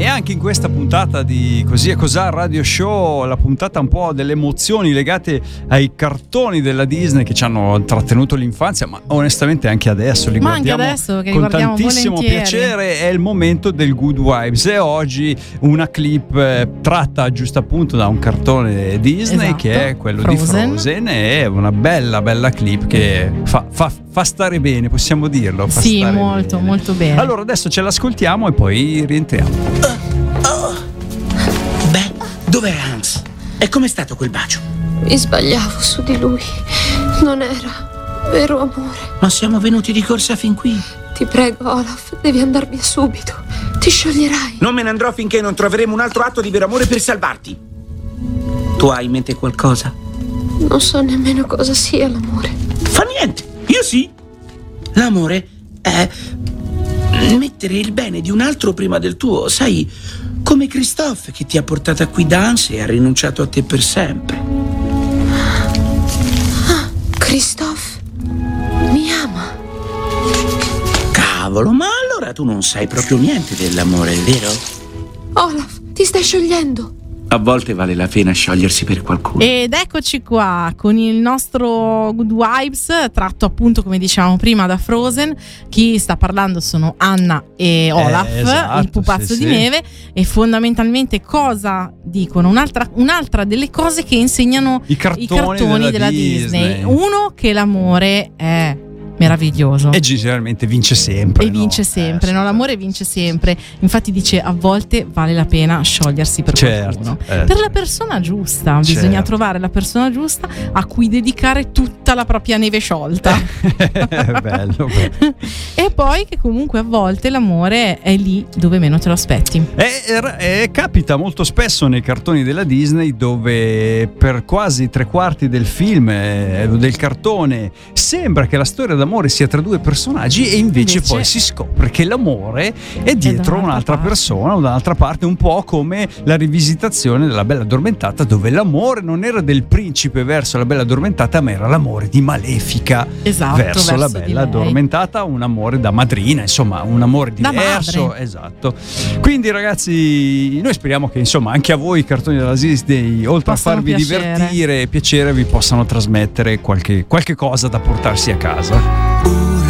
E anche in questa puntata di Così e Cos'ha Radio Show, la puntata un po' delle emozioni legate ai cartoni della Disney che ci hanno trattenuto l'infanzia, ma onestamente anche adesso li guardiamo adesso, che con tantissimo piacere. È il momento del Good Vibes e oggi una clip tratta giusto appunto da un cartone Disney, esatto, che è quello Frozen. di Frozen. È una bella clip che fa stare bene, possiamo dirlo. Sì, stare molto bene. molto bene. Allora adesso ce l'ascoltiamo e poi rientriamo. Beh, dov'è Hans? E com'è stato quel bacio? Mi sbagliavo su di lui. Non era vero amore. Ma siamo venuti di corsa fin qui. Ti prego, Olaf, devi andar via subito. Ti scioglierai. Non me ne andrò finché non troveremo un altro atto di vero amore per salvarti. Tu hai in mente qualcosa? Non so nemmeno cosa sia l'amore. Fa niente, io sì. L'amore è mettere il bene di un altro prima del tuo, sai, come Christophe che ti ha portata qui da Hans e ha rinunciato a te per sempre. Ah, Christophe mi ama. Cavolo, ma allora tu non sai proprio niente dell'amore, vero? Olaf, ti stai sciogliendo. A volte vale la pena sciogliersi per qualcuno. Ed eccoci qua con il nostro Good Vibes, tratto appunto, come dicevamo prima, da Frozen. Chi sta parlando sono Anna e Olaf, esatto, il pupazzo sì, di neve. E fondamentalmente cosa dicono? Un'altra delle cose che insegnano I cartoni della Disney. Uno, che l'amore è meraviglioso E generalmente vince sempre. e vince sempre, no? L'amore vince sempre. Infatti dice, a volte vale la pena sciogliersi per qualcuno, per la persona giusta. Bisogna trovare la persona giusta a cui dedicare tutta la propria neve sciolta. Bello. E poi che comunque a volte l'amore è lì dove meno te lo aspetti. E capita molto spesso nei cartoni della Disney, dove per quasi 3/4 del film, del cartone, sembra che la storia d'amore sia tra due personaggi e invece poi si scopre che l'amore è dietro un'altra persona, un'altra parte, un po' come la rivisitazione della Bella Addormentata, dove l'amore non era del principe verso la Bella Addormentata, ma era l'amore di Malefica verso la Bella Addormentata, un amore da madrina, insomma un amore diverso, esatto. Quindi ragazzi, noi speriamo che insomma anche a voi i cartoni della Disney, oltre Possano a farvi divertire e piacere, vi possano trasmettere qualche cosa da portarsi a casa.